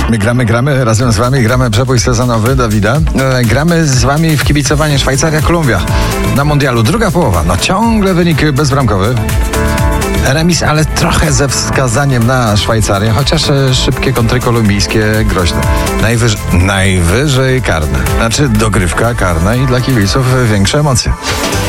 My gramy, razem z wami gramy przebój sezonowy Dawida. Gramy z wami w kibicowanie Szwajcaria-Kolumbia na mundialu. Druga połowa, no ciągle wynik bezbramkowy. Remis, ale trochę ze wskazaniem na Szwajcarię, chociaż szybkie kontry kolumbijskie groźne. Najwyżej karne. Znaczy dogrywka karna i dla kibiców większe emocje.